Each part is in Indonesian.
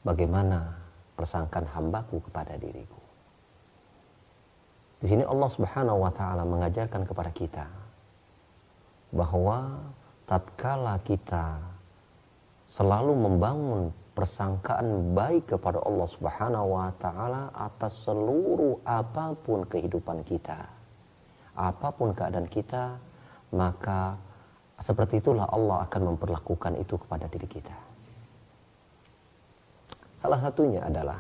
bagaimana persangkaan hambaku kepada diriku. Di sini Allah Subhanahu wa taala mengajarkan kepada kita bahwa tatkala kita selalu membangun persangkaan baik kepada Allah Subhanahu wa taala atas seluruh apapun kehidupan kita, apapun keadaan kita, maka seperti itulah Allah akan memperlakukan itu kepada diri kita. Salah satunya adalah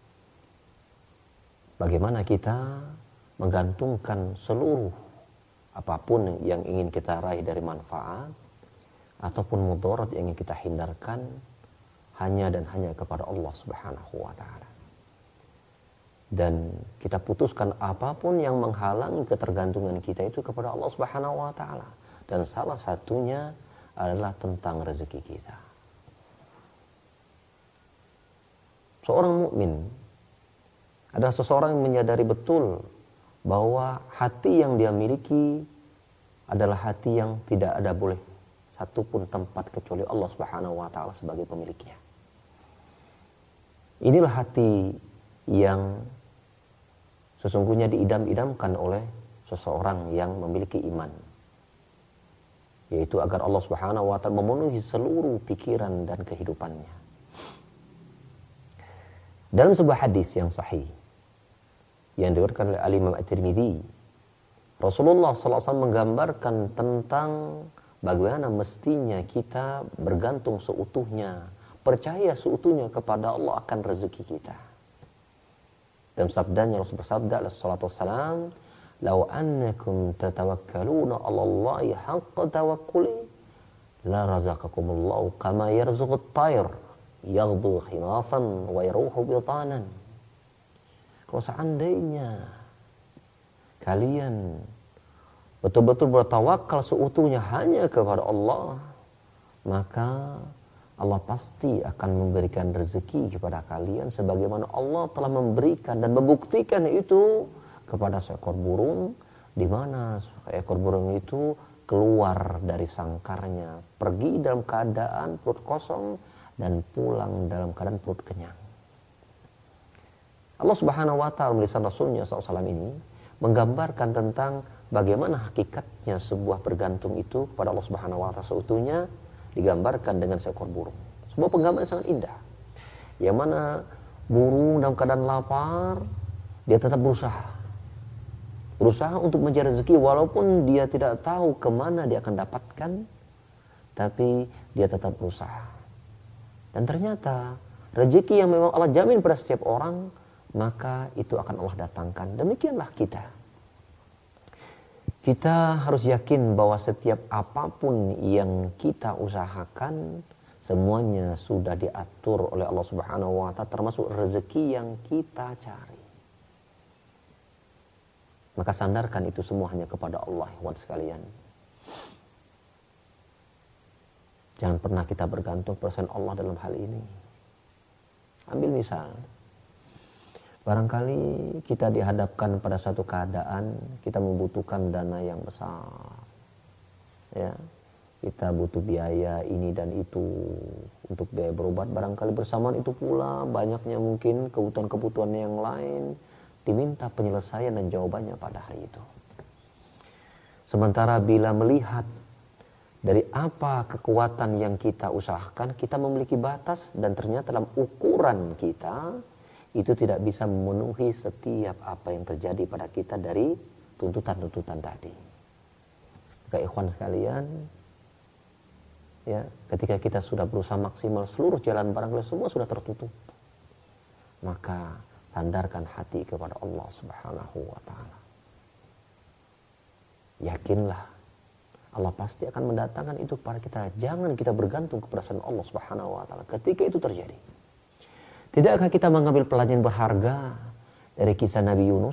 bagaimana kita menggantungkan seluruh apapun yang ingin kita raih dari manfaat ataupun mudarat yang ingin kita hindarkan hanya dan hanya kepada Allah Subhanahu wa taala. Dan kita putuskan apapun yang menghalangi ketergantungan kita itu kepada Allah Subhanahu wa taala. Dan salah satunya adalah tentang rezeki kita. Seorang mukmin adalah seseorang yang menyadari betul bahwa hati yang dia miliki adalah hati yang tidak ada boleh satupun tempat kecuali Allah Subhanahu wa taala sebagai pemiliknya. Inilah hati yang sesungguhnya diidam-idamkan oleh seseorang yang memiliki iman, yaitu agar Allah Subhanahu wa taala memenuhi seluruh pikiran dan kehidupannya. Dalam sebuah hadis yang sahih yang diriwayatkan oleh Imam At-Tirmidzi, Rasulullah SAW menggambarkan tentang bagaimana mestinya kita bergantung seutuhnya, percaya seutuhnya kepada Allah akan rezeki kita. Dalam sabdanya Rasul bersabda alaihi salatu wassalam, "Law annakum tatawakkaluna 'ala Allahi haqqa tawakkuli la razaqakumullahu kama yarzuqut tayr yaghdu khimasan wa yaruhu bitanan." Kalau seandainya kalian betul-betul bertawakal seutuhnya hanya kepada Allah, maka Allah pasti akan memberikan rezeki kepada kalian sebagaimana Allah telah memberikan dan membuktikan itu kepada seekor burung, di mana seekor burung itu keluar dari sangkarnya, pergi dalam keadaan perut kosong dan pulang dalam keadaan perut kenyang. Allah Subhanahu wa taala melalui Rasulnya SAW ini menggambarkan tentang bagaimana hakikatnya sebuah bergantung itu kepada Allah Subhanahu wa taala seutuhnya, digambarkan dengan seekor burung. Sebuah penggambaran sangat indah, yang mana burung dalam keadaan lapar, dia tetap berusaha untuk mencari rezeki walaupun dia tidak tahu kemana dia akan dapatkan, tapi dia tetap berusaha. Dan ternyata rezeki yang memang Allah jamin pada setiap orang, maka itu akan Allah datangkan. Demikianlah kita. Kita harus yakin bahwa setiap apapun yang kita usahakan, semuanya sudah diatur oleh Allah Subhanahu wa taala, termasuk rezeki yang kita cari. Maka sandarkan itu semua hanya kepada Allah, ikhwan sekalian. Jangan pernah kita bergantung pada Allah dalam hal ini. Ambil misal, barangkali kita dihadapkan pada suatu keadaan kita membutuhkan dana yang besar, ya, kita butuh biaya ini dan itu untuk biaya berobat. Barangkali bersamaan itu pula banyaknya mungkin kebutuhan-kebutuhan yang lain, diminta penyelesaian dan jawabannya pada hari itu. Sementara bila melihat dari apa kekuatan yang kita usahakan, kita memiliki batas dan ternyata dalam ukuran kita itu tidak bisa memenuhi setiap apa yang terjadi pada kita dari tuntutan-tuntutan tadi. Maka ikhwan sekalian, ya, ketika kita sudah berusaha maksimal, seluruh jalan barangkali semua sudah tertutup, maka sandarkan hati kepada Allah Subhanahu wa taala. Yakinlah Allah pasti akan mendatangkan itu kepada kita. Jangan kita bergantung kepada Allah Subhanahu wa taala ketika itu terjadi. Tidakkah kita mengambil pelajaran berharga dari kisah Nabi Yunus?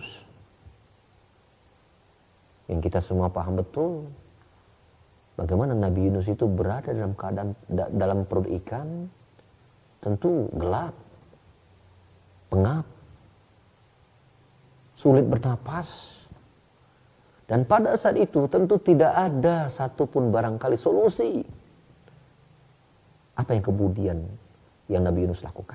Yang kita semua paham betul bagaimana Nabi Yunus itu berada dalam keadaan dalam perut ikan, tentu gelap, pengap, sulit bernapas. Dan pada saat itu tentu tidak ada satupun barangkali solusi. Apa yang kemudian yang Nabi Yunus lakukan?